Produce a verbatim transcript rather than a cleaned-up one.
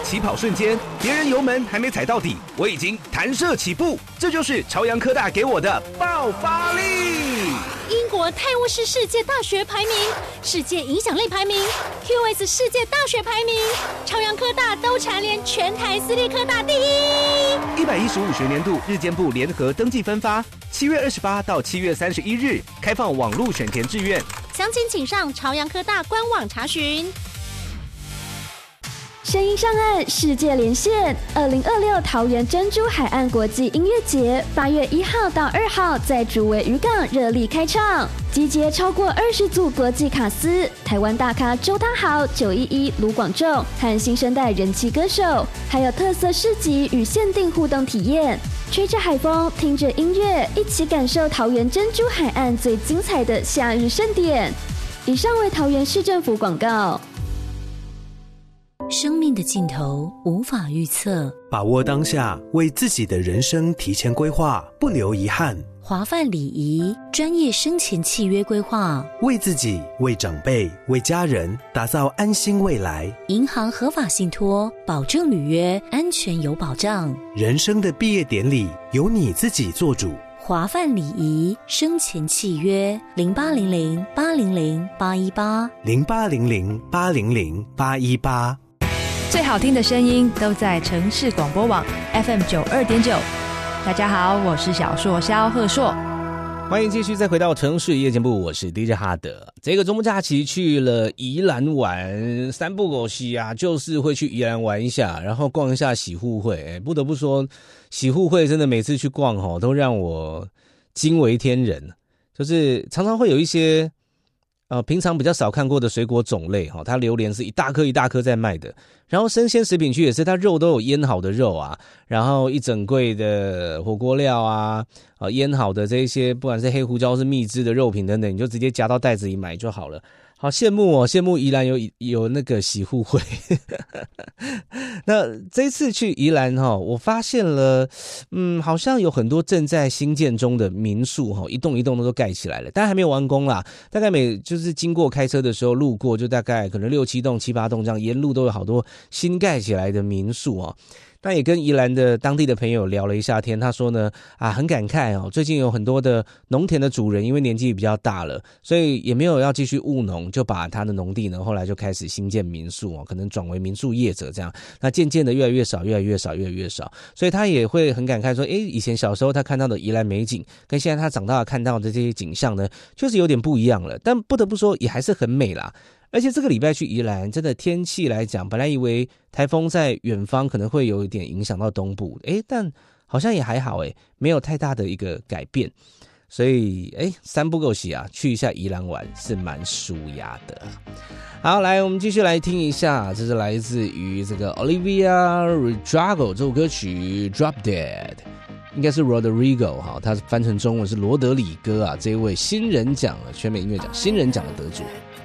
起跑瞬间，别人油门还没踩到底，我已经弹射起步，这就是朝阳科大给我的爆发力。 英国泰晤士世界大学排名、世界影响力排名、Q S 世界大学排名，朝阳科大都蝉联全台私立科大第一。 一百一十五学年度日间部联合登记分发，七月二十八到七月三十一日开放网络选填志愿， 详情请上朝阳科大官网查询。 声音上岸，世界连线，二零二六桃园珍珠海岸国际音乐节，八月一号到二号在竹围渔港热力开唱，集结超过二十组国际卡司，台湾大咖周汤豪、九一一、卢广仲和新生代人气歌手，还有特色市集与限定互动体验，吹着海风，听着音乐，一起感受桃园珍珠海岸最精彩的夏日盛典。以上为桃园市政府广告。 生命的尽头无法预测， 把握当下，为自己的人生提前规划，不留遗憾。 华范礼仪专业生前契约规划， 为自己、为长辈、为家人打造安心未来。 银行合法信托，保证履约，安全有保障。 人生的毕业典礼由你自己做主。 华范礼仪生前契约零八零零八零零八一八零八零零八零零八一八。 最好听的声音都在城市广播网 F M 九二点九。大家好，我是小硕肖鹤硕， 欢迎继续再回到城市夜间部，我是 D J 哈德。这个周末假期去了宜兰玩，三不狗西啊，就是会去宜兰玩一下，然后逛一下喜互会。欸、不得不说，喜互会真的每次去逛吼，都让我惊为天人。就是常常会有一些呃平常比较少看过的水果种类哈，它榴莲是一大颗一大颗在卖的。然后生鲜食品区也是，它肉都有腌好的肉啊，然后一整柜的火锅料啊，啊腌好的这些，不管是黑胡椒是蜜汁的肉品等等，你就直接夹到袋子里买就好了。好羡慕哦，羡慕宜兰有有那个喜互会。那这一次去宜兰哈，我发现了，嗯，好像有很多正在兴建中的民宿哈，一栋一栋的都盖起来了，但还没有完工啦。大概每就是经过开车的时候路过，就大概可能六七栋、七八栋这样，沿路都有好多新盖起来的民宿哦。那也跟宜兰的当地的朋友聊了一下天，他说呢，啊，很感慨哦，最近有很多的农田的主人因为年纪比较大了，所以也没有要继续务农，就把他的农地呢，后来就开始新建民宿哦，可能转为民宿业者这样。那渐渐的越来越少，越来越少，越来越少，所以他也会很感慨说，诶，以前小时候他看到的宜兰美景，跟现在他长大看到的这些景象呢，就是有点不一样了。但不得不说，也还是很美啦。而且这个礼拜去宜兰，真的天气来讲，本来以为台风在远方可能会有一点影响到东部，诶，但好像也还好，诶，没有太大的一个改变。所以，诶，三不够喜啊，去一下宜兰玩是蛮舒压的。好，来，我们继续来听一下，这是来自于这个 Olivia Rodrigo 这首歌曲 Drop Dead， 应该是 Rodrigo 哈，他翻成中文是罗德里戈啊，这一位新人奖了全美音乐奖新人奖的得主。